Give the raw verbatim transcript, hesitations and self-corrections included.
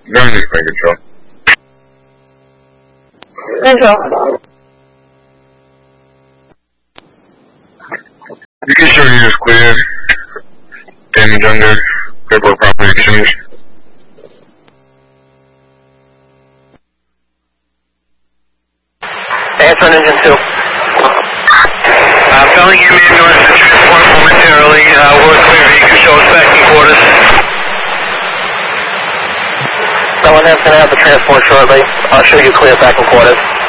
None is making control. Control. You can show you is clear. Damage under paperwork property exchange. Answer on engine two. I'm telling you, ambulance to transport momentarily. Uh, we're clear. You can show us back in quarters. Someone else going to have the transport shortly. I'll show you clear back in quarters.